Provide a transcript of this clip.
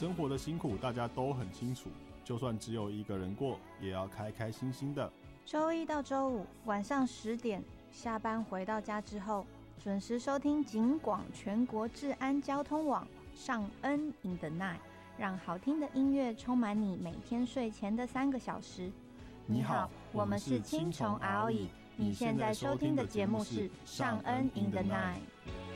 生活的辛苦大家都很清楚，就算只有一个人过，也要开开心心的。 周一到周五晚上10点下班回到家之后，准时收听警广全国治安交通网尚恩 in the night， 让好听的音乐充满你每天睡前的3个小时。你好，我们是青虫 ROE， 你现在收听的节目是尚恩 in the night。